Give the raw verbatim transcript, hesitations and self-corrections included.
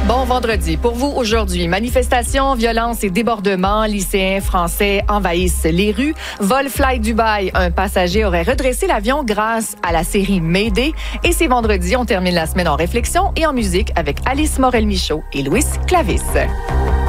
Bon vendredi. Pour vous aujourd'hui, manifestations, violences et débordements, lycéens français envahissent les rues. Vol Fly Dubaï, un passager aurait redressé l'avion grâce à la série Mayday. Et c'est vendredi, on termine la semaine en réflexion et en musique avec Alice Morel-Michaud et Louis Clavis.